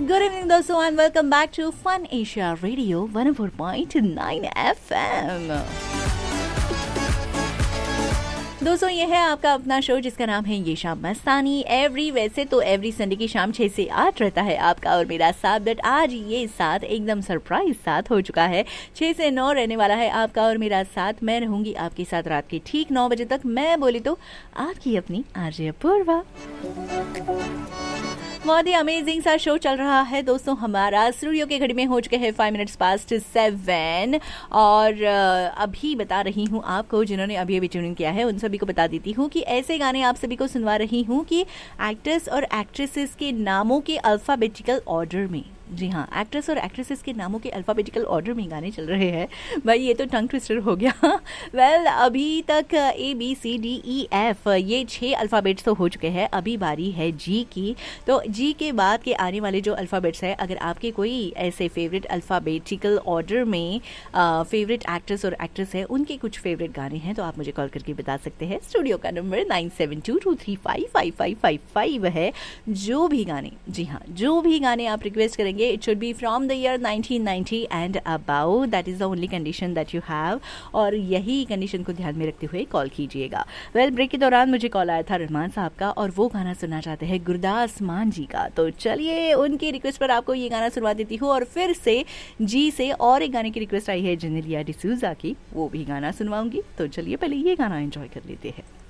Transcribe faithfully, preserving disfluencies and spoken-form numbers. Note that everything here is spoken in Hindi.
गुड इवनिंग दोस्तों and welcome back to fun Asia radio one O four point nine F M. दोस्तों ये है आपका अपना शो जिसका नाम है ये शाम मस्तानी। एवरी वैसे तो एवरी संडे की शाम छह से आठ रहता है आपका और मेरा साथ, बट आज ये साथ एकदम सरप्राइज साथ हो चुका है। छह से नौ रहने वाला है आपका और मेरा साथ। मैं रहूंगी आपके साथ रात के ठीक नौ बजे तक। मैं बोली तो आपकी अपनी आरजे अपूर्वा। बहुत ही अमेजिंग सा शो चल रहा है दोस्तों हमारा। स्टूडियो के घड़ी में हो चुके हैं फाइव मिनट्स पास्ट सेवन और अभी बता रही हूँ आपको, जिन्होंने अभी अभी ट्यूनिंग किया है उन सभी को बता देती हूँ कि ऐसे गाने आप सभी को सुनवा रही हूँ कि एक्टर्स और एक्ट्रेसेस के नामों के अल्फाबेटिकल ऑर्डर में। जी हाँ, एक्ट्रेस और एक्ट्रेसेस के नामों के अल्फाबेटिकल ऑर्डर में गाने चल रहे हैं। भाई ये तो टंग ट्विस्टर हो गया। वेल well, अभी तक A B C D E F ये छह अल्फाबेट्स तो हो चुके हैं। अभी बारी है जी की। तो जी के बाद के आने वाले जो अल्फाबेट्स है, अगर आपके कोई ऐसे फेवरेट अल्फाबेटिकल ऑर्डर में फेवरेट एक्ट्रेस और एक्ट्रेस है, उनके कुछ फेवरेट गाने हैं तो आप मुझे कॉल करके बता सकते हैं। स्टूडियो का number nine seven to to three five five five five five है। जो भी गाने, जी हाँ, जो भी गाने आप रिक्वेस्ट करेंगे, it should be from the year nineteen ninety and above. That is the only condition that you have. और यही कंडीशन को ध्यान में रखते हुए कॉल कीजिएगा। वेल well, ब्रेक के दौरान मुझे कॉल आया था रहमान साहब का और वो गाना सुनना चाहते हैं गुरदास मान जी का। तो चलिए उनकी रिक्वेस्ट पर आपको ये गाना सुनवा देती हूँ। और फिर से जी से और एक गाने की रिक्वेस्ट आई है जेनेलिया डिसूजा की, वो भी गाना सुनवाऊंगी। तो चलिए पहले ये गाना एंजॉय कर लेते हैं।